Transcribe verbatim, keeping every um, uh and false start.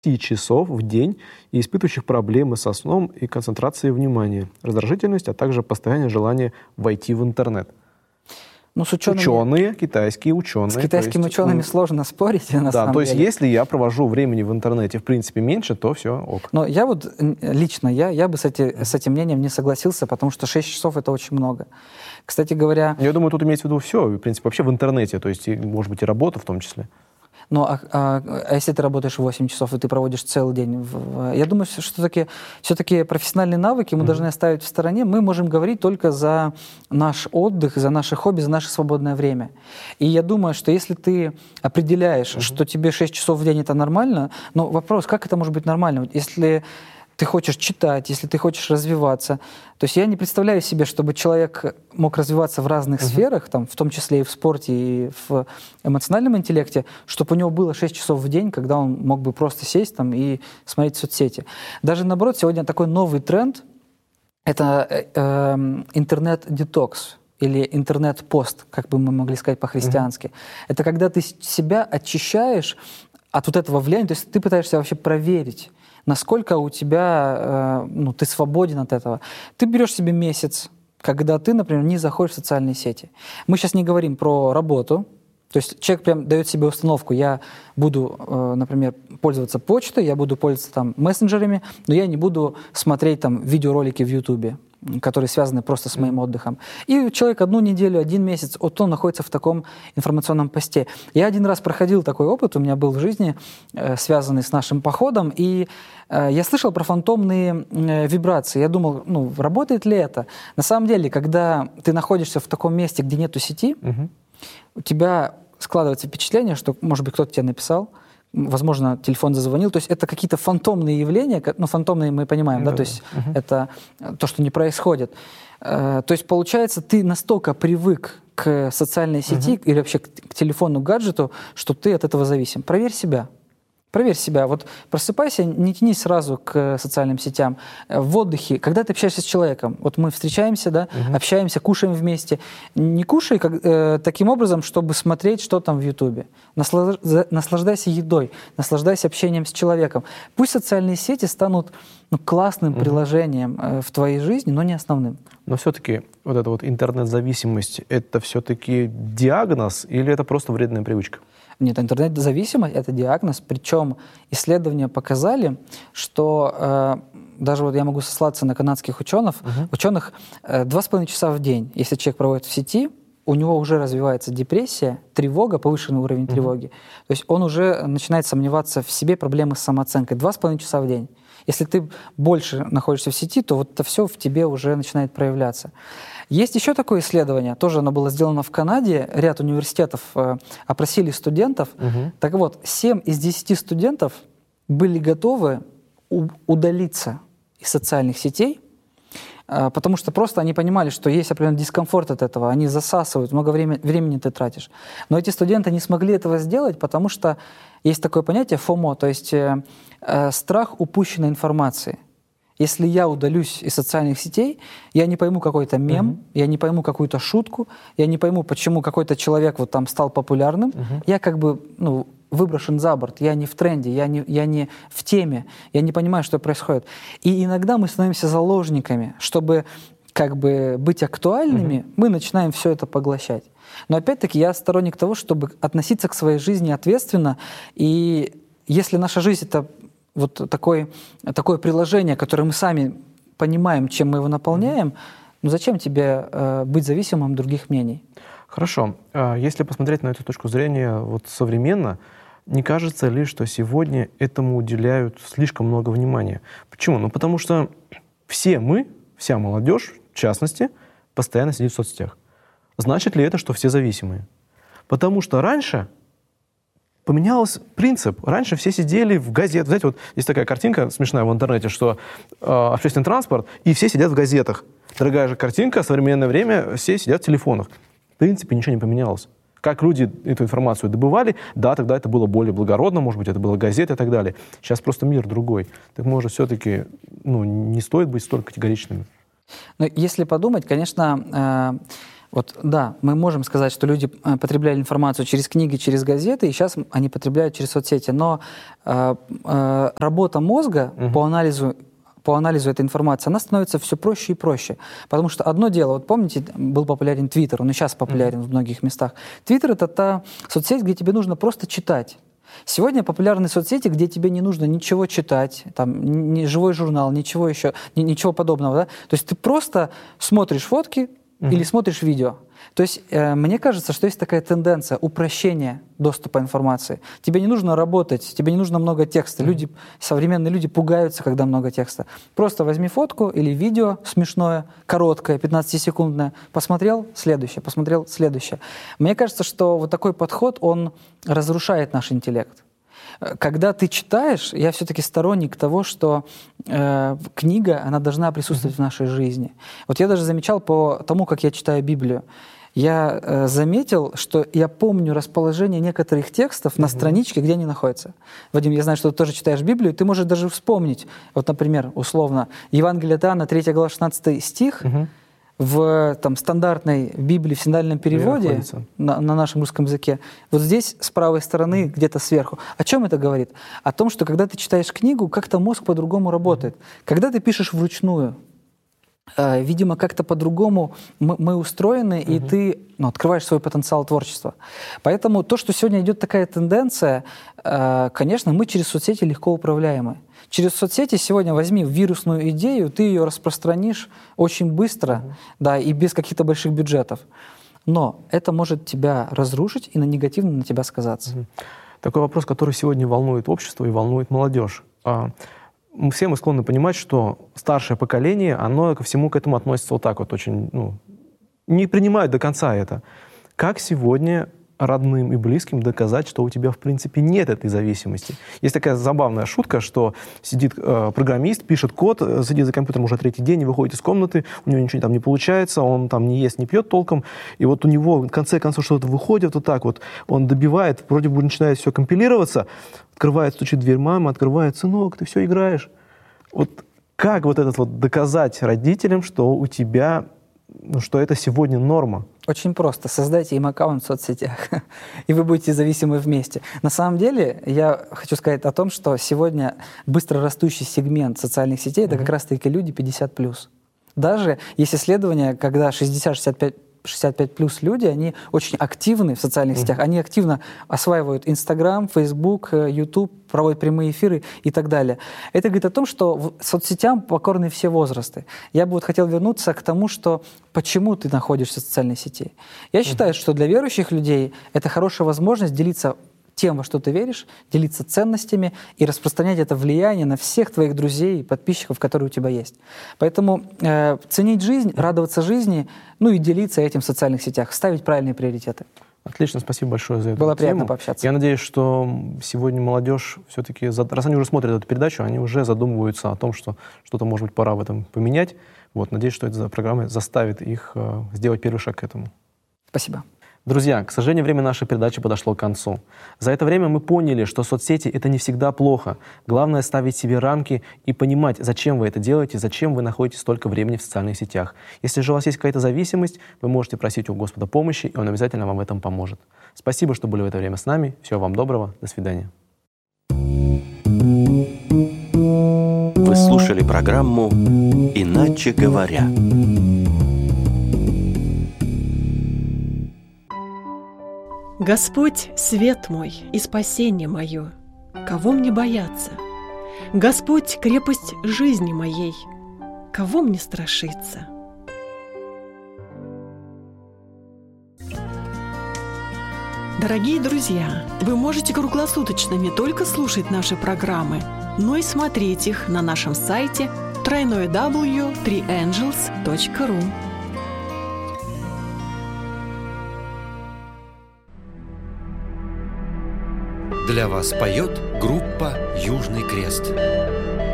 часов в день и испытывающих проблемы со сном и концентрацией внимания, раздражительность, а также постоянное желание войти в интернет. Ну, с учеными, ученые, китайские ученые. С китайскими есть, учеными ну, сложно спорить, на да, самом то есть деле. если я провожу времени в интернете, в принципе, меньше, то все ок. Но я вот лично, я, я бы с, эти, с этим мнением не согласился, потому что шесть часов — это очень много. Кстати говоря... Я думаю, тут имеется в виду все, в принципе, вообще в интернете, то есть, может быть, и работа в том числе. Ну, а, а, а если ты работаешь восемь часов, и ты проводишь целый день? В, в, я думаю, что все-таки, все-таки профессиональные навыки мы mm-hmm. должны оставить в стороне. Мы можем говорить только за наш отдых, за наши хобби, за наше свободное время. И я думаю, что если ты определяешь, mm-hmm. что тебе шесть часов в день это нормально, но вопрос, как это может быть нормально? Если ты хочешь читать, если ты хочешь развиваться. То есть я не представляю себе, чтобы человек мог развиваться в разных uh-huh. сферах, там, в том числе и в спорте, и в эмоциональном интеллекте, чтобы у него было шесть часов в день, когда он мог бы просто сесть там, и смотреть соцсети. Даже наоборот, сегодня такой новый тренд — это э, э, интернет-детокс или интернет-пост, как бы мы могли сказать по-христиански. Uh-huh. Это когда ты себя очищаешь от вот этого влияния, то есть ты пытаешься вообще проверить, насколько у тебя, э, ну, ты свободен от этого. Ты берешь себе месяц, когда ты, например, не заходишь в социальные сети. Мы сейчас не говорим про работу. То есть человек прям дает себе установку: я буду, э, например, пользоваться почтой, я буду пользоваться там мессенджерами, но я не буду смотреть там видеоролики в Ютубе, которые связаны просто с моим отдыхом. И человек одну неделю, один месяц, вот он находится в таком информационном посте. Я один раз проходил такой опыт, у меня был в жизни, э, связанный с нашим походом, и э, я слышал про фантомные э, вибрации. Я думал, ну, работает ли это? На самом деле, когда ты находишься в таком месте, где нету сети, угу. у тебя складывается впечатление, что, может быть, кто-то тебе написал, возможно, телефон зазвонил. То есть это какие-то фантомные явления, ну, фантомные мы понимаем, да, да, то есть угу. это то, что не происходит. То есть, получается, ты настолько привык к социальной сети угу. или вообще к телефону, гаджету, что ты от этого зависим. Проверь себя. Проверь себя. Вот просыпайся, не тянись сразу к социальным сетям. В отдыхе, когда ты общаешься с человеком, вот мы встречаемся, да, угу. общаемся, кушаем вместе. Не кушай как, э, таким образом, чтобы смотреть, что там в Ютубе. Наслаж... Наслаждайся едой, наслаждайся общением с человеком. Пусть социальные сети станут, ну, классным угу. приложением э, в твоей жизни, но не основным. Но все-таки вот эта вот интернет-зависимость, это все-таки диагноз или это просто вредная привычка? Нет, интернет-зависимость — это диагноз, причем исследования показали, что э, даже вот я могу сослаться на канадских ученых, uh-huh. ученых э, два с половиной часа в день, если человек проводит в сети, у него уже развивается депрессия, тревога, повышенный уровень uh-huh. тревоги. То есть он уже начинает сомневаться в себе, проблемы с самооценкой. Два с половиной часа в день. Если ты больше находишься в сети, то вот это все в тебе уже начинает проявляться. Есть еще такое исследование, тоже оно было сделано в Канаде, ряд университетов э, опросили студентов. Угу. Так вот, семь из десяти студентов были готовы у- удалиться из социальных сетей, э, потому что просто они понимали, что есть определенный дискомфорт от этого, они засасывают, много времени, времени ты тратишь. Но эти студенты не смогли этого сделать, потому что есть такое понятие фомо, то есть э, э, страх упущенной информации. Если я удалюсь из социальных сетей, я не пойму какой-то мем, uh-huh. я не пойму какую-то шутку, я не пойму, почему какой-то человек вот там стал популярным. Uh-huh. Я как бы, ну, выброшен за борт, я не в тренде, я не, я не в теме, я не понимаю, что происходит. И иногда мы становимся заложниками, чтобы как бы быть актуальными, uh-huh. мы начинаем все это поглощать. Но опять-таки я сторонник того, чтобы относиться к своей жизни ответственно, и если наша жизнь — это вот такое, такое приложение, которое мы сами понимаем, чем мы его наполняем, mm-hmm. ну зачем тебе э, быть зависимым от других мнений? Хорошо. Если посмотреть на эту точку зрения вот современно, не кажется ли, что сегодня этому уделяют слишком много внимания? Почему? Ну потому что все мы, вся молодежь, в частности, постоянно сидит в соцсетях. Значит ли это, что все зависимые? Потому что раньше поменялся принцип. Раньше все сидели в газетах. Знаете, вот есть такая картинка смешная в интернете, что э, общественный транспорт, и все сидят в газетах. Дорогая же картинка, в современное время все сидят в телефонах. В принципе, ничего не поменялось. Как люди эту информацию добывали, да, тогда это было более благородно, может быть, это была газета и так далее. Сейчас просто мир другой. Так, может, все-таки ну, не стоит быть столь категоричными? Ну, если подумать, конечно, Вот, да, мы можем сказать, что люди потребляли информацию через книги, через газеты, и сейчас они потребляют через соцсети. Но э, э, работа мозга угу. по анализу по анализу этой информации, она становится все проще и проще. Потому что одно дело, вот помните, был популярен Твиттер, он и сейчас популярен mm-hmm. в многих местах. Твиттер — это та соцсеть, где тебе нужно просто читать. Сегодня популярны соцсети, где тебе не нужно ничего читать, там, ни живой журнал, ничего еще, ни, ничего подобного. Да? То есть ты просто смотришь фотки mm-hmm. или смотришь видео. То есть э, мне кажется, что есть такая тенденция упрощения доступа информации. Тебе не нужно работать, тебе не нужно много текста. Mm-hmm. Люди, современные люди пугаются, когда много текста. Просто возьми фотку или видео смешное, короткое, пятнадцатисекундное, посмотрел, следующее, посмотрел, следующее. Мне кажется, что вот такой подход, он разрушает наш интеллект. Когда ты читаешь, я все-таки сторонник того, что э, книга, она должна присутствовать mm-hmm. в нашей жизни. Вот я даже замечал по тому, как я читаю Библию, я э, заметил, что я помню расположение некоторых текстов mm-hmm. на страничке, где они находятся. Вадим, я знаю, что ты тоже читаешь Библию, ты можешь даже вспомнить, вот, например, условно, Евангелие от Иоанна, третья глава, шестнадцатый стих, mm-hmm. в там, стандартной Библии, в синодальном переводе на, на нашем русском языке, вот здесь с правой стороны, mm-hmm. где-то сверху. О чем это говорит? О том, что когда ты читаешь книгу, как-то мозг по-другому работает. Mm-hmm. Когда ты пишешь вручную, э, видимо, как-то по-другому мы, мы устроены, mm-hmm. и ты ну, открываешь свой потенциал творчества. Поэтому то, что сегодня идет такая тенденция, э, конечно, мы через соцсети легко управляемы. Через соцсети сегодня возьми вирусную идею, ты ее распространишь очень быстро, mm-hmm. да, и без каких-то больших бюджетов. Но это может тебя разрушить и на негативно на тебя сказаться. Mm-hmm. Такой вопрос, который сегодня волнует общество и волнует молодежь. Все мы склонны понимать, что старшее поколение, оно ко всему к этому относится вот так вот очень, ну, не принимают до конца это. Как сегодня родным и близким доказать, что у тебя, в принципе, нет этой зависимости? Есть такая забавная шутка, что сидит э, программист, пишет код, сидит за компьютером уже третий день, выходит из комнаты, у него ничего там не получается, он там не ест, не пьет толком, и вот у него в конце концов что-то выходит вот так вот, он добивает, вроде бы начинает все компилироваться, открывает, стучит в дверь мама, открывает: сынок, ты все играешь. Вот как вот этот вот доказать родителям, что у тебя, ну, что это сегодня норма? Очень просто. Создайте им аккаунт в соцсетях, и вы будете зависимы вместе. На самом деле, я хочу сказать о том, что сегодня быстро растущий сегмент социальных сетей — это mm-hmm. как раз-таки люди пятьдесят плюс. Даже есть исследования, когда шестьдесят-шестьдесят пять шестьдесят пять плюс люди, они очень активны в социальных mm-hmm. сетях, они активно осваивают Инстаграм, Фейсбук, Ютуб, проводят прямые эфиры и так далее. Это говорит о том, что соцсетям покорны все возрасты. Я бы вот хотел вернуться к тому, что почему ты находишься в социальной сети. Я считаю, mm-hmm. что для верующих людей это хорошая возможность делиться тем, во что ты веришь, делиться ценностями и распространять это влияние на всех твоих друзей и подписчиков, которые у тебя есть. Поэтому э, ценить жизнь, радоваться жизни, ну и делиться этим в социальных сетях, ставить правильные приоритеты. Отлично, спасибо большое за эту Было тему. приятно пообщаться. Я надеюсь, что сегодня молодежь все-таки, раз они уже смотрят эту передачу, они уже задумываются о том, что что-то, может быть, пора в этом поменять. Вот, надеюсь, что эта программа заставит их э, сделать первый шаг к этому. Спасибо. Друзья, к сожалению, время нашей передачи подошло к концу. За это время мы поняли, что соцсети — это не всегда плохо. Главное — ставить себе рамки и понимать, зачем вы это делаете, зачем вы находите столько времени в социальных сетях. Если же у вас есть какая-то зависимость, вы можете просить у Господа помощи, и Он обязательно вам в этом поможет. Спасибо, что были в это время с нами. Всего вам доброго. До свидания. Вы слушали программу «Иначе говоря». Господь — свет мой и спасение мое, кого мне бояться? Господь — крепость жизни моей, кого мне страшиться? Дорогие друзья, вы можете круглосуточно не только слушать наши программы, но и смотреть их на нашем сайте дабл ю дабл ю дабл ю точка три энджелс точка ру. Для вас поет группа «Южный крест».